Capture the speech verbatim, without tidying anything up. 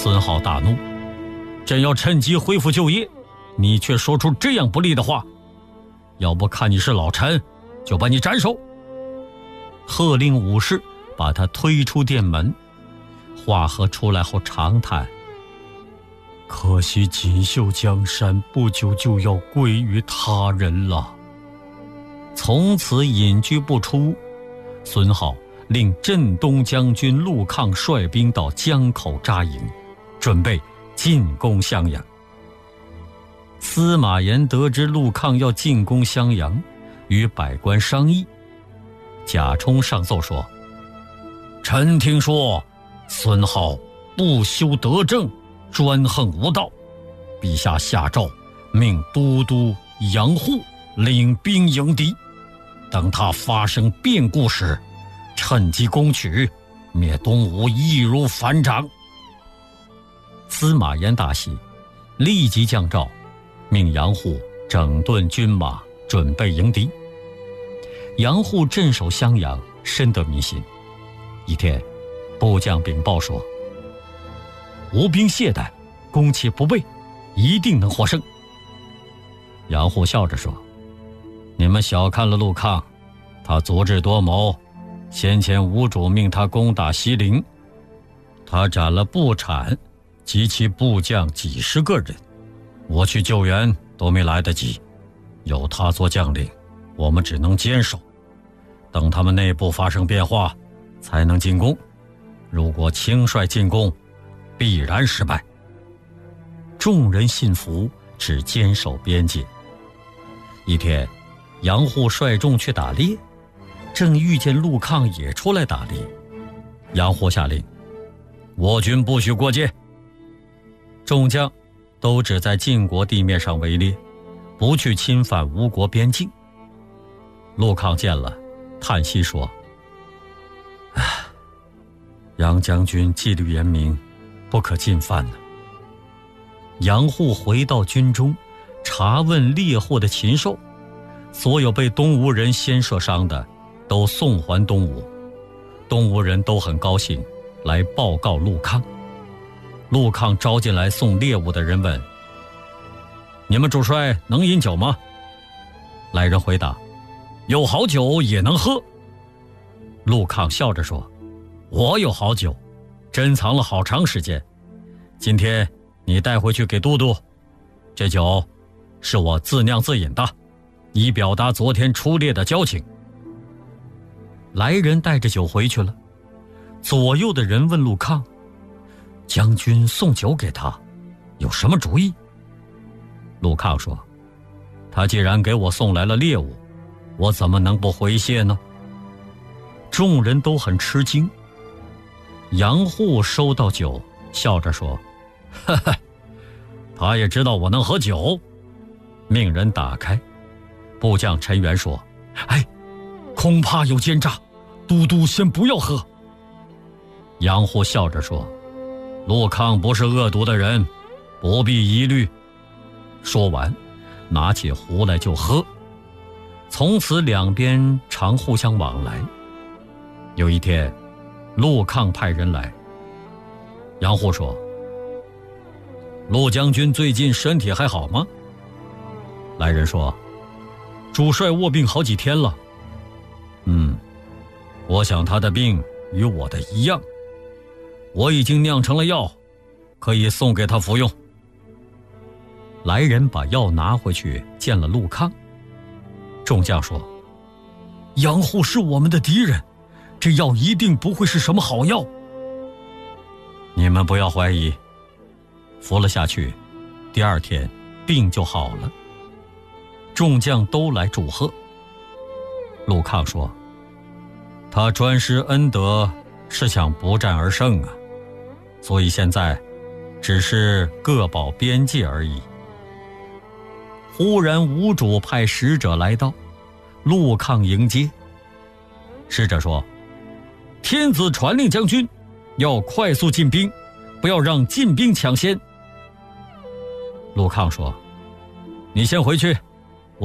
孙浩大怒，朕要趁机恢复旧业，你却说出这样不利的话，要不看你是老臣，就把你斩首。喝令武士把他推出殿门。华佗出来后长叹，可惜锦绣江山不久就要归于他人了。从此隐居不出。孙浩令镇东将军陆抗率兵到江口扎营，准备进攻襄阳。司马炎得知陆抗要进攻襄阳，与百官商议。贾充上奏说，臣听说孙浩不修德政，专横无道，陛下下诏命都督杨户领兵迎敌，等他发生变故时，趁机攻取，灭东吴易如反掌。司马炎大喜，立即降诏，命杨户整顿军马，准备迎敌。杨户镇守襄阳，深得民心。一天，部将禀报说，吴兵懈怠，攻其不备，一定能获胜。杨户笑着说，你们小看了陆抗，他足智多谋，先前吴主命他攻打西陵，他斩了步阐及其部将几十个人，我去救援都没来得及，有他做将领，我们只能坚守，等他们内部发生变化才能进攻，如果轻率进攻，必然失败。众人信服，只坚守边界。一天，杨户率众去打猎，正遇见陆抗也出来打猎。杨户下令，我军不许过界。众将都只在晋国地面上围猎，不去侵犯吴国边境。陆抗见了，叹息说，唉，杨将军纪律严明，不可进犯呢。杨户回到军中，查问猎获的禽兽，所有被东吴人先射伤的都送还东吴。东吴人都很高兴，来报告陆抗。陆抗招进来送猎物的人问，你们主帅能饮酒吗？来人回答，有好酒也能喝。陆抗笑着说，我有好酒，珍藏了好长时间，今天你带回去给都督，这酒是我自酿自饮的，以表达昨天出猎的交情。来人带着酒回去了。左右的人问陆抗，将军送酒给他，有什么主意？陆抗说，他既然给我送来了猎物，我怎么能不回谢呢？众人都很吃惊。杨户收到酒，笑着说，哈哈，他也知道我能喝酒。命人打开，部将陈元说，哎，恐怕有奸诈，都督先不要喝。杨户笑着说，陆抗不是恶毒的人，不必疑虑。说完，拿起壶来就喝。从此两边常互相往来。有一天，陆抗派人来，杨户说，陆将军最近身体还好吗？来人说，主帅卧病好几天了。嗯，我想他的病与我的一样，我已经酿成了药，可以送给他服用。来人把药拿回去见了陆抗。众将说，杨户是我们的敌人，这药一定不会是什么好药。你们不要怀疑，服了下去，第二天病就好了。众将都来祝贺。陆抗说，他专施恩德是想不战而胜啊，所以现在只是各保边界而已。忽然吴主派使者来到，陆抗迎接。使者说，天子传令将军，要快速进兵，不要让晋兵抢先。陆抗说，你先回去，